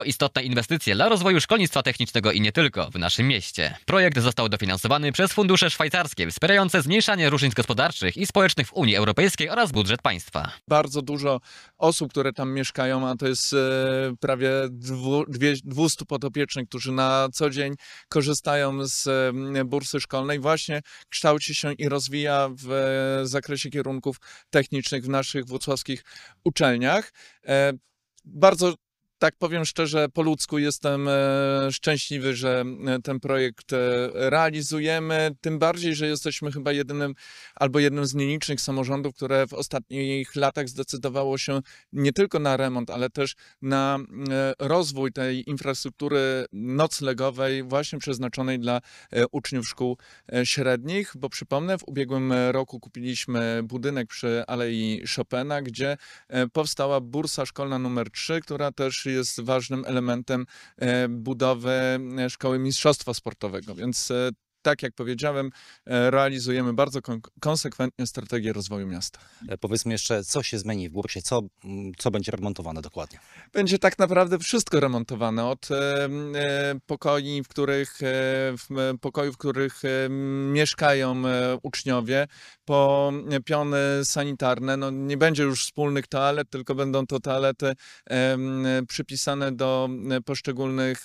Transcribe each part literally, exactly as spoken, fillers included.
To istotna inwestycja dla rozwoju szkolnictwa technicznego i nie tylko w naszym mieście. Projekt został dofinansowany przez fundusze szwajcarskie wspierające zmniejszanie różnic gospodarczych i społecznych w Unii Europejskiej oraz budżet państwa. Bardzo dużo osób, które tam mieszkają, a to jest prawie dwieście podopiecznych, którzy na co dzień korzystają z bursy szkolnej, właśnie kształci się i rozwija w zakresie kierunków technicznych w naszych włocławskich uczelniach. Bardzo, tak powiem szczerze, po ludzku jestem szczęśliwy, że ten projekt realizujemy, tym bardziej, że jesteśmy chyba jedynym albo jednym z nielicznych samorządów, które w ostatnich latach zdecydowało się nie tylko na remont, ale też na rozwój tej infrastruktury noclegowej właśnie przeznaczonej dla uczniów szkół średnich, bo przypomnę, w ubiegłym roku kupiliśmy budynek przy Alei Chopina, gdzie powstała bursa szkolna numer trzy, która też jest ważnym elementem budowy szkoły mistrzostwa sportowego, więc tak jak powiedziałem, realizujemy bardzo konsekwentnie strategię rozwoju miasta. Powiedzmy jeszcze, co się zmieni w bursie, co, co będzie remontowane dokładnie? Będzie tak naprawdę wszystko remontowane, od pokoi, w których, w pokoju, w których mieszkają uczniowie, po piony sanitarne. No, nie będzie już wspólnych toalet, tylko będą to toalety przypisane do poszczególnych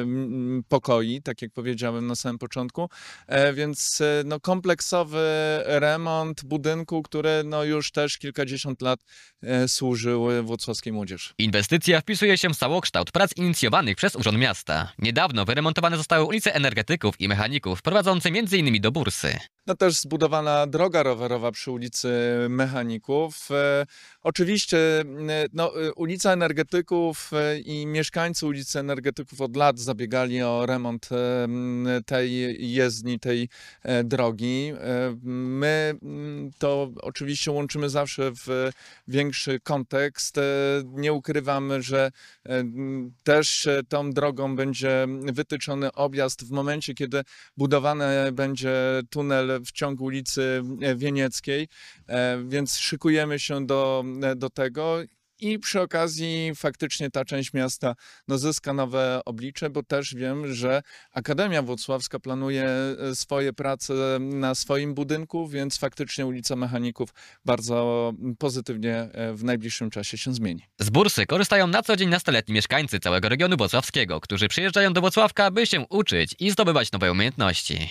pokoi, tak jak powiedziałem na samym początku. Więc no, kompleksowy remont budynku, który no, już też kilkadziesiąt lat służył włocławskiej młodzieży. Inwestycja wpisuje się w całokształt prac inicjowanych przez Urząd Miasta. Niedawno wyremontowane zostały ulice energetyków i mechaników, prowadzące między innymi do bursy. No też zbudowana droga rowerowa przy ulicy Mechaników. E, oczywiście no, ulica Energetyków i mieszkańcy ulicy Energetyków od lat zabiegali o remont e, tej jezdni, tej e, drogi. E, my to oczywiście łączymy zawsze w większy kontekst. E, nie ukrywamy, że e, też tą drogą będzie wytyczony objazd w momencie, kiedy budowany będzie tunel w ciągu ulicy Wienieckiej, więc szykujemy się do, do tego i przy okazji faktycznie ta część miasta no, zyska nowe oblicze, bo też wiem, że Akademia Włocławska planuje swoje prace na swoim budynku, więc faktycznie ulica Mechaników bardzo pozytywnie w najbliższym czasie się zmieni. Z bursy korzystają na co dzień nastoletni mieszkańcy całego regionu włocławskiego, którzy przyjeżdżają do Włocławka, by się uczyć i zdobywać nowe umiejętności.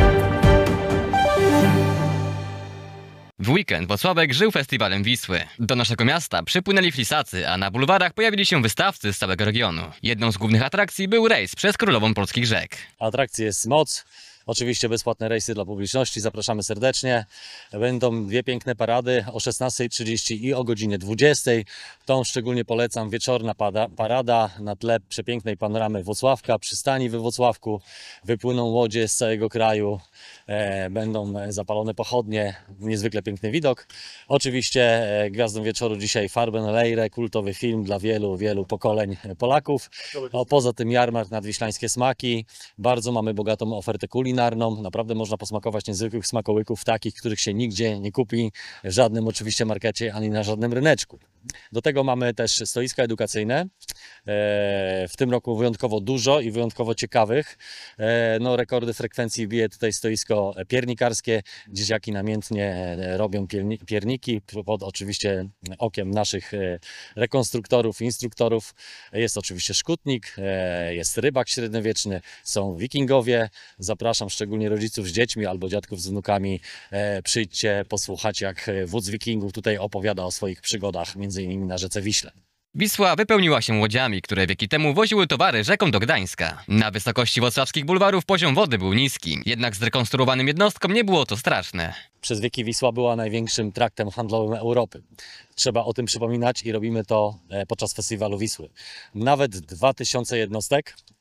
W weekend Włocławek żył festiwalem Wisły. Do naszego miasta przypłynęli flisacy, a na bulwarach pojawili się wystawcy z całego regionu. Jedną z głównych atrakcji był rejs przez Królową Polskich Rzek. Atrakcji jest moc. Oczywiście bezpłatne rejsy dla publiczności, zapraszamy serdecznie. Będą dwie piękne parady o szesnastej trzydzieści i o godzinie dwudziestej. Tą szczególnie polecam, wieczorna parada na tle przepięknej panoramy Włocławka, przystani we Włocławku. Wypłyną łodzie z całego kraju, e, będą zapalone pochodnie, niezwykle piękny widok. Oczywiście e, gwiazdą wieczoru dzisiaj Farben Leire, kultowy film dla wielu, wielu pokoleń Polaków. O, poza tym jarmark Nadwiślańskie Smaki. Bardzo mamy bogatą ofertę kulinarną. Naprawdę można posmakować niezwykłych smakołyków, takich, których się nigdzie nie kupi, w żadnym oczywiście markecie, ani na żadnym ryneczku. Do tego mamy też stoiska edukacyjne, w tym roku wyjątkowo dużo i wyjątkowo ciekawych. No, rekordy frekwencji bije tutaj stoisko piernikarskie, dzieciaki namiętnie robią pierniki, pod oczywiście okiem naszych rekonstruktorów, instruktorów. Jest oczywiście szkutnik, jest rybak średniowieczny, są wikingowie. Zapraszam szczególnie rodziców z dziećmi albo dziadków z wnukami. Przyjdźcie, posłuchać, jak wódz wikingów tutaj opowiada o swoich przygodach, między innymi na rzece Wiśle. Wisła wypełniła się łodziami, które wieki temu woziły towary rzeką do Gdańska. Na wysokości włocławskich bulwarów poziom wody był niski, jednak zrekonstruowanym jednostkom nie było to straszne. Przez wieki Wisła była największym traktem handlowym Europy. Trzeba o tym przypominać i robimy to podczas festiwalu Wisły. Nawet dwa tysiące jednostek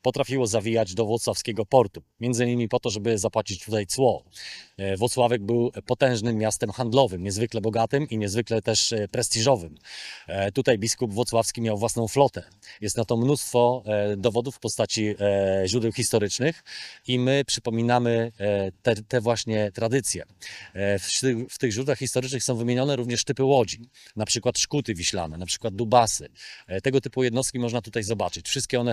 potrafiło zawijać do włocławskiego portu. Między innymi po to, żeby zapłacić tutaj cło. E, Włocławek był potężnym miastem handlowym, niezwykle bogatym i niezwykle też e, prestiżowym. E, Tutaj biskup włocławski miał własną flotę. Jest na to mnóstwo e, dowodów w postaci e, źródeł historycznych i my przypominamy e, te, te właśnie tradycje. E, w, tych- w tych źródłach historycznych są wymienione również typy łodzi, na przykład szkuty wiślane, na przykład dubasy. E, Tego typu jednostki można tutaj zobaczyć. Wszystkie one